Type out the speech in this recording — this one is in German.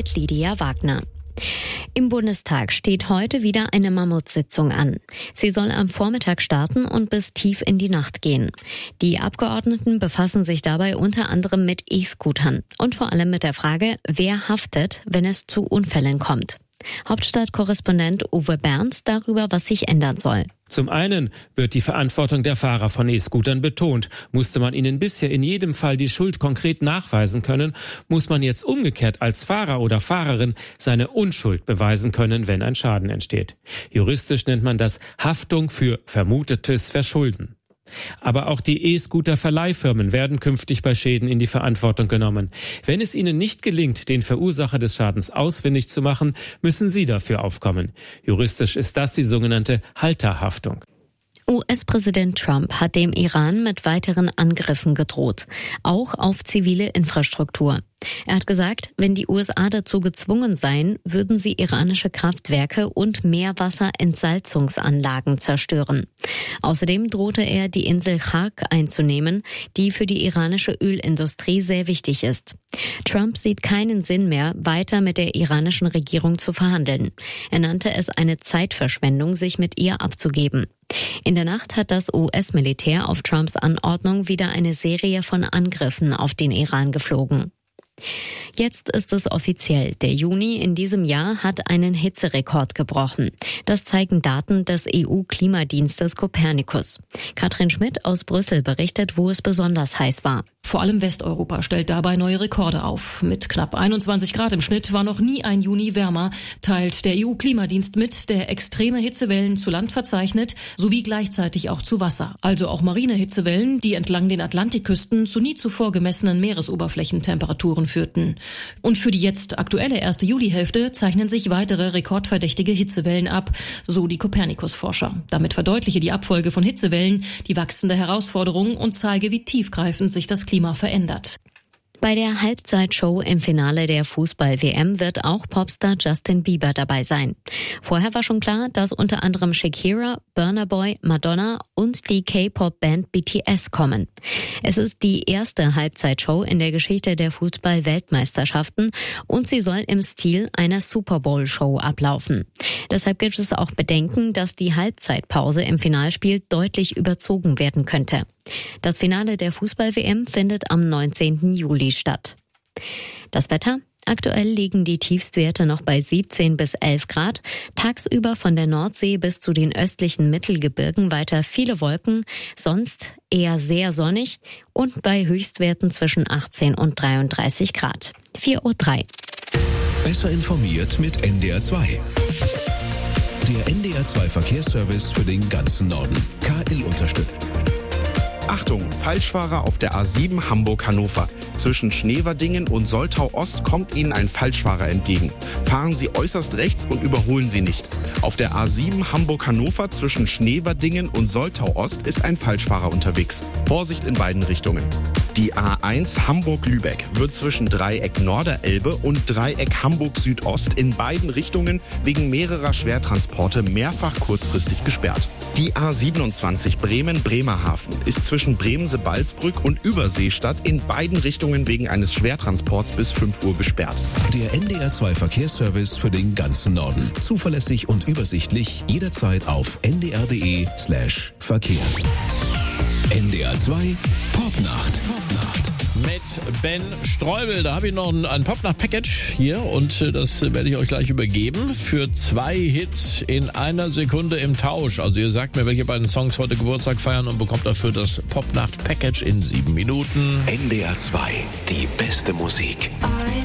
mit Lydia Wagner. Im Bundestag steht heute wieder eine Mammutsitzung an. Sie soll am Vormittag starten und bis tief in die Nacht gehen. Die Abgeordneten befassen sich dabei unter anderem mit E-Scootern und vor allem mit der Frage, wer haftet, wenn es zu Unfällen kommt. Hauptstadtkorrespondent Uwe Berns darüber, was sich ändern soll. Zum einen wird die Verantwortung der Fahrer von E-Scootern betont. Musste man ihnen bisher in jedem Fall die Schuld konkret nachweisen können, muss man jetzt umgekehrt als Fahrer oder Fahrerin seine Unschuld beweisen können, wenn ein Schaden entsteht. Juristisch nennt man das Haftung für vermutetes Verschulden. Aber auch die E-Scooter-Verleihfirmen werden künftig bei Schäden in die Verantwortung genommen. Wenn es ihnen nicht gelingt, den Verursacher des Schadens ausfindig zu machen, müssen sie dafür aufkommen. Juristisch ist das die sogenannte Halterhaftung. US-Präsident Trump hat dem Iran mit weiteren Angriffen gedroht, auch auf zivile Infrastruktur. Er hat gesagt, wenn die USA dazu gezwungen seien, würden sie iranische Kraftwerke und Meerwasserentsalzungsanlagen zerstören. Außerdem drohte er, die Insel Khark einzunehmen, die für die iranische Ölindustrie sehr wichtig ist. Trump sieht keinen Sinn mehr, weiter mit der iranischen Regierung zu verhandeln. Er nannte es eine Zeitverschwendung, sich mit ihr abzugeben. In der Nacht hat das US-Militär auf Trumps Anordnung wieder eine Serie von Angriffen auf den Iran geflogen. Jetzt ist es offiziell. Der Juni in diesem Jahr hat einen Hitzerekord gebrochen. Das zeigen Daten des EU-Klimadienstes Copernicus. Katrin Schmidt aus Brüssel berichtet, wo es besonders heiß war. Vor allem Westeuropa stellt dabei neue Rekorde auf. Mit knapp 21 Grad im Schnitt war noch nie ein Juni wärmer, teilt der EU-Klimadienst mit, der extreme Hitzewellen zu Land verzeichnet, sowie gleichzeitig auch zu Wasser. Also auch marine Hitzewellen, die entlang den Atlantikküsten zu nie zuvor gemessenen Meeresoberflächentemperaturen führten. Und für die jetzt aktuelle erste Julihälfte zeichnen sich weitere rekordverdächtige Hitzewellen ab, so die Copernicus-Forscher. Damit verdeutliche die Abfolge von Hitzewellen die wachsende Herausforderung und zeige, wie tiefgreifend sich das Klima verändert. Bei der Halbzeitshow im Finale der Fußball-WM wird auch Popstar Justin Bieber dabei sein. Vorher war schon klar, dass unter anderem Shakira, Burna Boy, Madonna und die K-Pop-Band BTS kommen. Es ist die erste Halbzeitshow in der Geschichte der Fußball-Weltmeisterschaften und sie soll im Stil einer Super-Bowl-Show ablaufen. Deshalb gibt es auch Bedenken, dass die Halbzeitpause im Finalspiel deutlich überzogen werden könnte. Das Finale der Fußball-WM findet am 19. Juli statt. Das Wetter? Aktuell liegen die Tiefstwerte noch bei 17 bis 11 Grad. Tagsüber von der Nordsee bis zu den östlichen Mittelgebirgen weiter viele Wolken, sonst eher sehr sonnig und bei Höchstwerten zwischen 18 und 33 Grad. 4:03 Uhr. Besser informiert mit NDR 2. Der NDR 2 Verkehrsservice für den ganzen Norden. KI unterstützt. Achtung, Falschfahrer auf der A7 Hamburg-Hannover. Zwischen Schneverdingen und Soltau-Ost kommt Ihnen ein Falschfahrer entgegen. Fahren Sie äußerst rechts und überholen Sie nicht. Auf der A7 Hamburg-Hannover zwischen Schneverdingen und Soltau-Ost ist ein Falschfahrer unterwegs. Vorsicht in beiden Richtungen. Die A1 Hamburg-Lübeck wird zwischen Dreieck Norderelbe und Dreieck Hamburg-Südost in beiden Richtungen wegen mehrerer Schwertransporte mehrfach kurzfristig gesperrt. Die A27 Bremen-Bremerhaven ist zwischen Bremse-Balzbrück und Überseestadt in beiden Richtungen wegen eines Schwertransports bis 5 Uhr gesperrt. Der NDR 2 Verkehrsservice für den ganzen Norden. Zuverlässig und übersichtlich jederzeit auf ndr.de/Verkehr. NDR 2 Popnacht. Mit Ben Streubel. Da habe ich noch ein Popnacht-Package hier und das werde ich euch gleich übergeben. Für 2 Hits in einer Sekunde im Tausch. Also ihr sagt mir, welche beiden Songs heute Geburtstag feiern und bekommt dafür das Popnacht-Package in 7 Minuten. NDR 2, die beste Musik.